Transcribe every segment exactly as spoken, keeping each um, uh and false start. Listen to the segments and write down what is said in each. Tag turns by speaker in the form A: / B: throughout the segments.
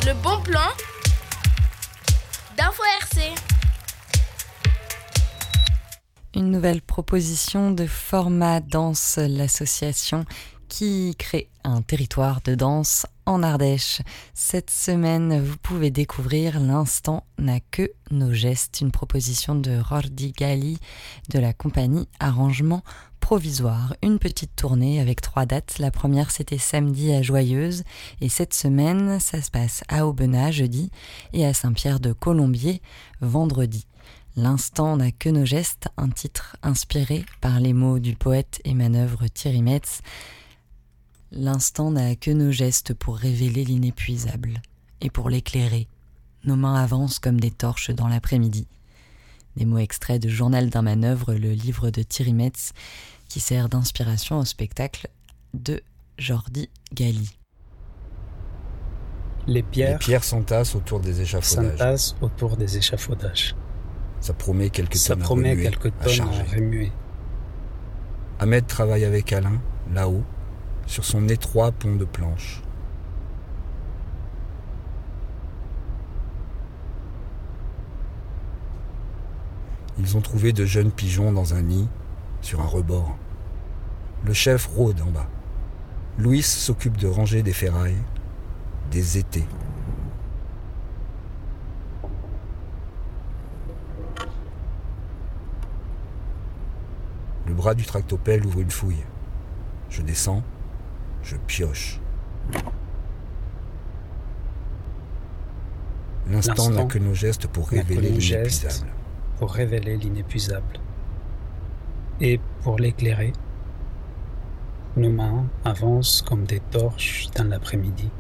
A: le bon plan d'Info R C.
B: Une nouvelle proposition de Format Danse, l'association qui crée un territoire de danse en Ardèche. Cette semaine, vous pouvez découvrir L'instant n'a que nos gestes, une proposition de Jordi Gali de la compagnie Arrangement Provisoire. Une petite tournée avec trois dates. La première, c'était samedi à Joyeuse et cette semaine, ça se passe à Aubenas jeudi et à Saint-Pierre-de-Colombier vendredi. L'instant n'a que nos gestes, un titre inspiré par les mots du poète et manœuvre Thierry Metz. L'instant n'a que nos gestes pour révéler l'inépuisable et pour l'éclairer. Nos mains avancent comme des torches dans l'après-midi. Des mots extraits de Journal d'un manœuvre, le livre de Thierry Metz, qui sert d'inspiration au spectacle de Jordi Gali.
C: Les pierres,
D: Les pierres s'entassent autour des échafaudages.
C: s'entassent autour des échafaudages.
D: Ça promet quelques
C: Ça
D: tonnes
C: promet
D: à remuer,
C: quelques
D: à
C: tonnes
D: charger.
C: à remuer.
D: Ahmed travaille avec Alain, là-haut, sur son étroit pont de planches. Ils ont trouvé de jeunes pigeons dans un nid, sur un rebord. Le chef rôde en bas. Louis s'occupe de ranger des ferrailles, des étés. Le bras du tractopelle ouvre une fouille. Je descends, je pioche. L'instant n'a que nos gestes pour
C: n'a que
D: révéler
C: nos gestes.
D: l'inépuisable.
C: Pour révéler l'inépuisable. Et pour l'éclairer, nos mains avancent comme des torches dans l'après-midi.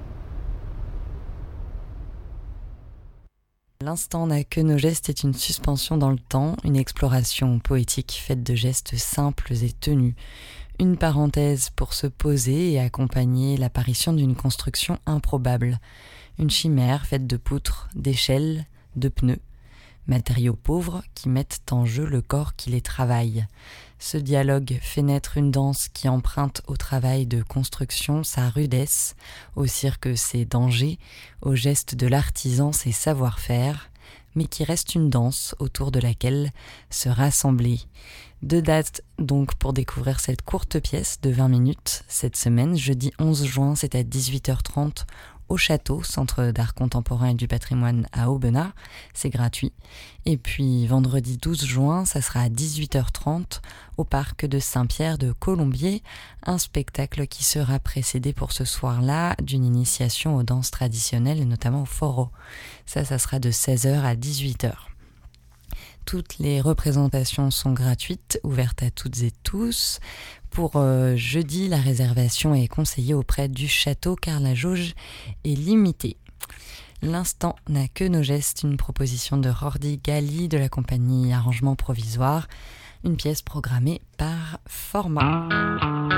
B: L'instant n'a que nos gestes est une suspension dans le temps, une exploration poétique faite de gestes simples et tenus. Une parenthèse pour se poser et accompagner l'apparition d'une construction improbable. Une chimère faite de poutres, d'échelles, de pneus. Matériaux pauvres qui mettent en jeu le corps qui les travaille. Ce dialogue fait naître une danse qui emprunte au travail de construction sa rudesse, au cirque ses dangers, au geste de l'artisan ses savoir-faire, mais qui reste une danse autour de laquelle se rassembler. Deux dates donc pour découvrir cette courte pièce de vingt minutes cette semaine. Jeudi onze juin, c'est à dix-huit heures trente au Château, Centre d'art contemporain et du patrimoine à Aubenas, c'est gratuit. Et puis vendredi douze juin, ça sera à dix-huit heures trente au parc de Saint-Pierre-de-Colombier, un spectacle qui sera précédé pour ce soir-là d'une initiation aux danses traditionnelles et notamment au foro. Ça, ça sera de seize heures à dix-huit heures. Toutes les représentations sont gratuites, ouvertes à toutes et tous. Pour euh, jeudi, la réservation est conseillée auprès du château car la jauge est limitée. L'instant n'a que nos gestes, une proposition de Jordi Gali de la compagnie Arrangement Provisoire, une pièce programmée par Format.